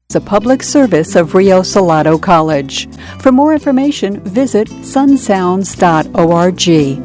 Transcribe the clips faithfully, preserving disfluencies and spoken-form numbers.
A public service of Rio Salado College. For more information, visit sun sounds dot org.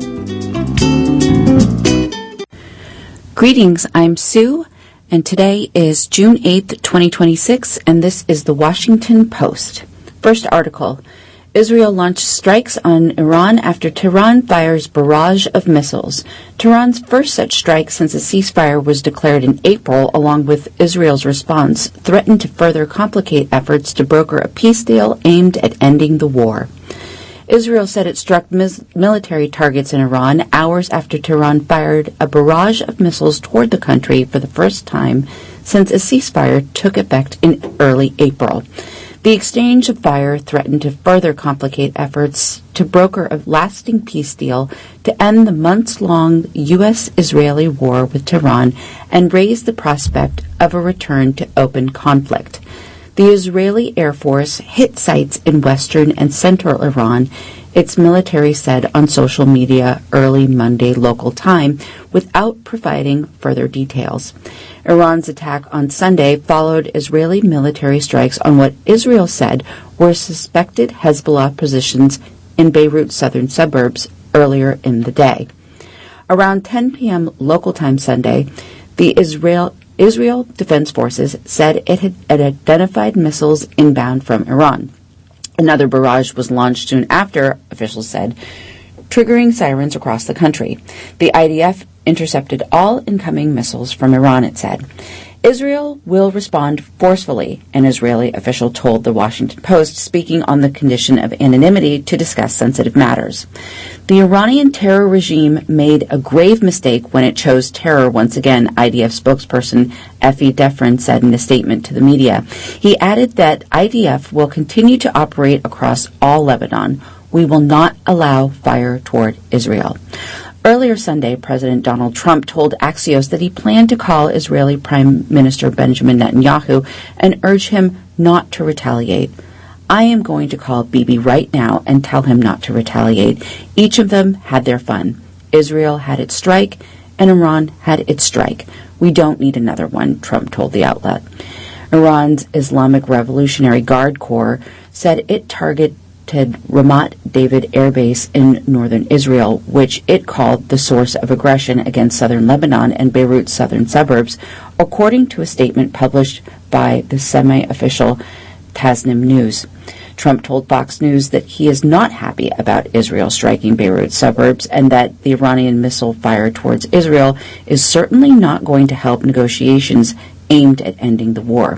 Greetings, I'm Sue, and today is June eighth, twenty twenty-six, and this is the Washington Post. First article, Israel launched strikes on Iran after Tehran fires barrage of missiles. Tehran's first such strike since a ceasefire was declared in April, along with Israel's response, threatened to further complicate efforts to broker a peace deal aimed at ending the war. Israel said it struck mis- military targets in Iran hours after Tehran fired a barrage of missiles toward the country for the first time since a ceasefire took effect in early April. The exchange of fire threatened to further complicate efforts to broker a lasting peace deal to end the months-long U S Israeli war with Tehran and raise the prospect of a return to open conflict. The Israeli Air Force hit sites in western and central Iran, its military said on social media early Monday local time, without providing further details. Iran's attack on Sunday followed Israeli military strikes on what Israel said were suspected Hezbollah positions in Beirut's southern suburbs earlier in the day. Around ten p.m. local time Sunday, the Israel Israel Defense Forces said it had, had identified missiles inbound from Iran. Another barrage was launched soon after, officials said, triggering sirens across the country. The I D F intercepted all incoming missiles from Iran, it said. Israel will respond forcefully, an Israeli official told the Washington Post, speaking on the condition of anonymity to discuss sensitive matters. The Iranian terror regime made a grave mistake when it chose terror once again, I D F spokesperson Efi Defrin said in a statement to the media. He added that I D F will continue to operate across all Lebanon. We will not allow fire toward Israel. Earlier Sunday, President Donald Trump told Axios that he planned to call Israeli Prime Minister Benjamin Netanyahu and urge him not to retaliate. I am going to call Bibi right now and tell him not to retaliate. Each of them had their fun. Israel had its strike, and Iran had its strike. We don't need another one, Trump told the outlet. Iran's Islamic Revolutionary Guard Corps said it targeted Ramat David Air Base in northern Israel, which it called the source of aggression against southern Lebanon and Beirut's southern suburbs, according to a statement published by the semi-official Tasnim News. Trump told Fox News that he is not happy about Israel striking Beirut's suburbs and that the Iranian missile fire towards Israel is certainly not going to help negotiations aimed at ending the war.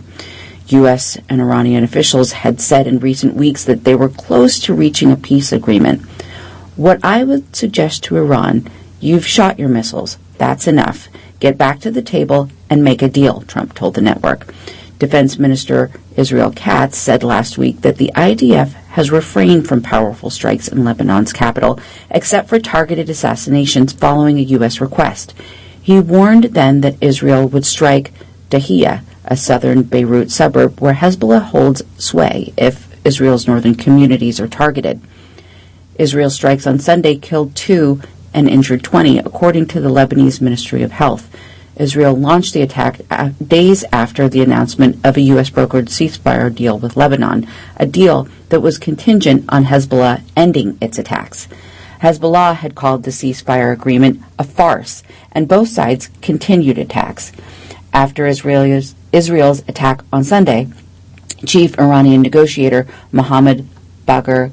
U S and Iranian officials had said in recent weeks that they were close to reaching a peace agreement. What I would suggest to Iran, you've shot your missiles. That's enough. Get back to the table and make a deal, Trump told the network. Defense Minister Israel Katz said last week that the I D F has refrained from powerful strikes in Lebanon's capital, except for targeted assassinations following a U S request. He warned then that Israel would strike Dahiyah, a southern Beirut suburb where Hezbollah holds sway if Israel's northern communities are targeted. Israel's strikes on Sunday killed two and injured twenty, according to the Lebanese Ministry of Health. Israel launched the attack days after the announcement of a U S-brokered ceasefire deal with Lebanon, a deal that was contingent on Hezbollah ending its attacks. Hezbollah had called the ceasefire agreement a farce, and both sides continued attacks. After Israel's, Israel's attack on Sunday, chief Iranian negotiator Mohammad Bagher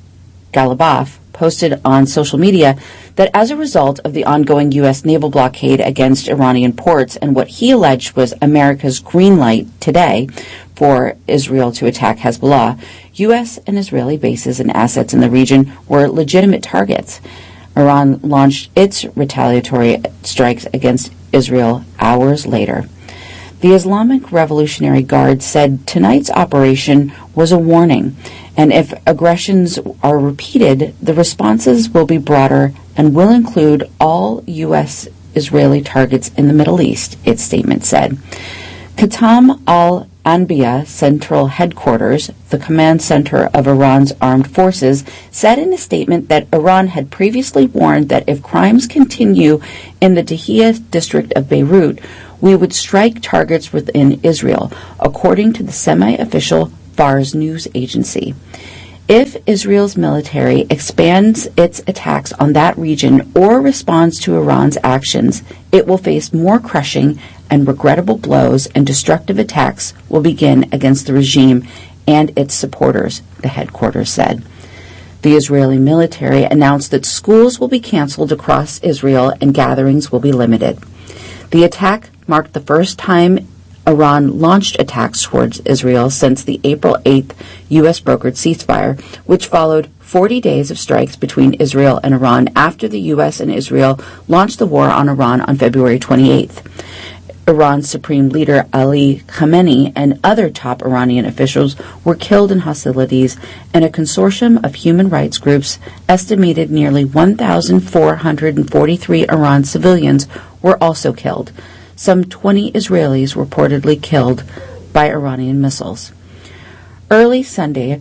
Ghalibaf posted on social media that as a result of the ongoing U S naval blockade against Iranian ports and what he alleged was America's green light today for Israel to attack Hezbollah, U S and Israeli bases and assets in the region were legitimate targets. Iran launched its retaliatory strikes against Israel hours later. The Islamic Revolutionary Guard said tonight's operation was a warning, and if aggressions are repeated, the responses will be broader and will include all U S Israeli targets in the Middle East, its statement said. Qatam al-Anbiya Central Headquarters, the command center of Iran's armed forces, said in a statement that Iran had previously warned that if crimes continue in the Dahiyah district of Beirut, we would strike targets within Israel, according to the semi-official Fars news agency. If Israel's military expands its attacks on that region or responds to Iran's actions, it will face more crushing and regrettable blows, and destructive attacks will begin against the regime and its supporters, the headquarters said. The Israeli military announced that schools will be canceled across Israel and gatherings will be limited. The attack marked the first time Iran launched attacks towards Israel since the April eighth U S brokered ceasefire, which followed forty days of strikes between Israel and Iran after the U S and Israel launched the war on Iran on February twenty-eighth. Iran's Supreme Leader Ali Khamenei and other top Iranian officials were killed in hostilities, and a consortium of human rights groups estimated nearly one thousand four hundred forty-three Iran civilians were also killed. Some twenty Israelis reportedly killed by Iranian missiles. Early Sunday,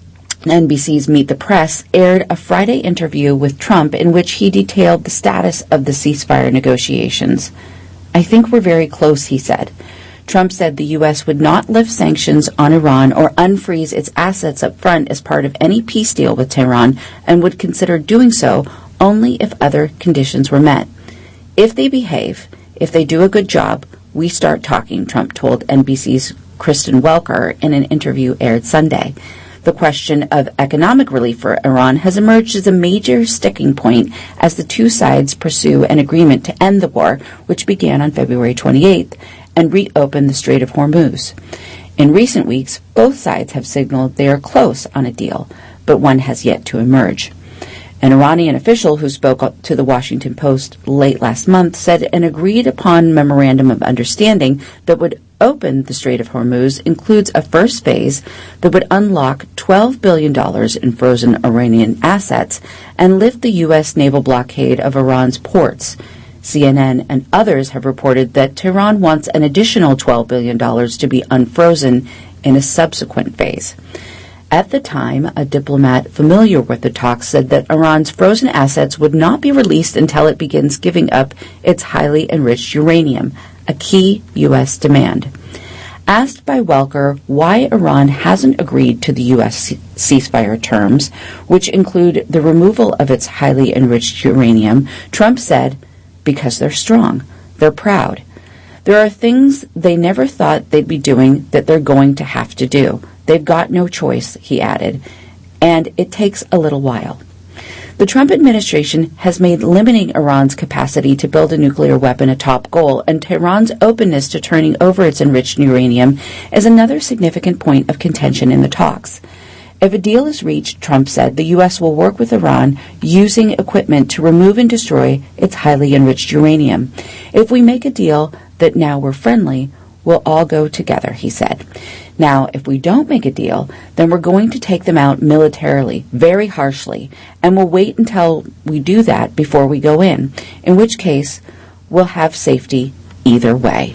N B C's Meet the Press aired a Friday interview with Trump in which he detailed the status of the ceasefire negotiations. "I think we're very close," he said. Trump said the U S would not lift sanctions on Iran or unfreeze its assets up front as part of any peace deal with Tehran, and would consider doing so only if other conditions were met. "If they behave, if they do a good job, we start talking," Trump told N B C's Kristen Welker in an interview aired Sunday. The question of economic relief for Iran has emerged as a major sticking point as the two sides pursue an agreement to end the war, which began on February twenty-eighth, and reopen the Strait of Hormuz. In recent weeks, both sides have signaled they are close on a deal, but one has yet to emerge. An Iranian official who spoke to the Washington Post late last month said an agreed-upon memorandum of understanding that would open the Strait of Hormuz includes a first phase that would unlock twelve billion dollars in frozen Iranian assets and lift the U S naval blockade of Iran's ports. C N N and others have reported that Tehran wants an additional twelve billion dollars to be unfrozen in a subsequent phase. At the time, a diplomat familiar with the talks said that Iran's frozen assets would not be released until it begins giving up its highly enriched uranium, a key U S demand. Asked by Welker why Iran hasn't agreed to the U S ceasefire terms, which include the removal of its highly enriched uranium, Trump said, "Because they're strong. They're proud. There are things they never thought they'd be doing that they're going to have to do. They've got no choice," he added, "and it takes a little while." The Trump administration has made limiting Iran's capacity to build a nuclear weapon a top goal, and Tehran's openness to turning over its enriched uranium is another significant point of contention in the talks. If a deal is reached, Trump said, the U S will work with Iran using equipment to remove and destroy its highly enriched uranium. "If we make a deal that now we're friendly, we'll all go together," he said. "Now, if we don't make a deal, then we're going to take them out militarily, very harshly, and we'll wait until we do that before we go in, in which case we'll have safety either way."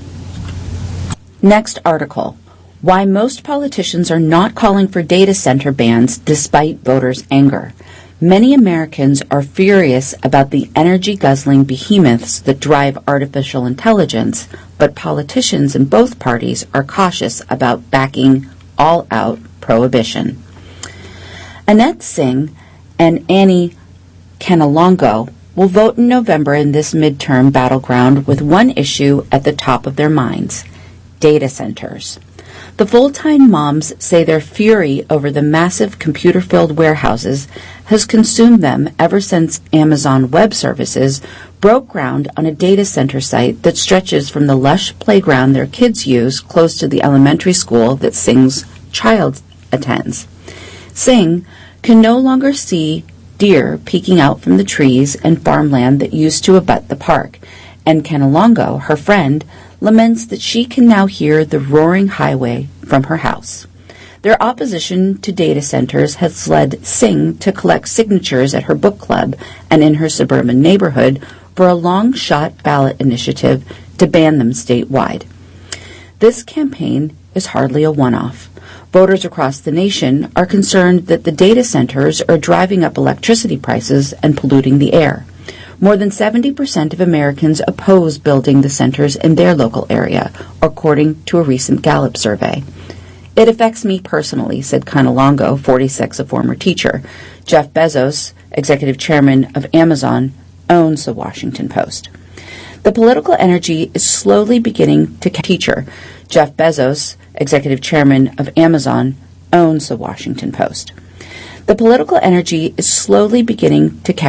Next article: Why most politicians are not calling for data center bans despite voters' anger. Many Americans are furious about the energy-guzzling behemoths that drive artificial intelligence, but politicians in both parties are cautious about backing all-out prohibition. Annette Singh and Annie Canalongo will vote in November in this midterm battleground with one issue at the top of their minds: data centers. The full-time moms say their fury over the massive computer-filled warehouses has consumed them ever since Amazon Web Services broke ground on a data center site that stretches from the lush playground their kids use close to the elementary school that Singh's child attends. Singh can no longer see deer peeking out from the trees and farmland that used to abut the park, and Canalongo, her friend, laments that she can now hear the roaring highway from her house. Their opposition to data centers has led Singh to collect signatures at her book club and in her suburban neighborhood for a long-shot ballot initiative to ban them statewide. This campaign is hardly a one-off. Voters across the nation are concerned that the data centers are driving up electricity prices and polluting the air. More than seventy percent of Americans oppose building the centers in their local area, according to a recent Gallup survey. It affects me personally, said Kanalongo, forty-six, a former teacher. Jeff Bezos, executive chairman of Amazon, owns the Washington Post. The political energy is slowly beginning to catch teacher. Jeff Bezos, executive chairman of Amazon, owns the Washington Post. The political energy is slowly beginning to catch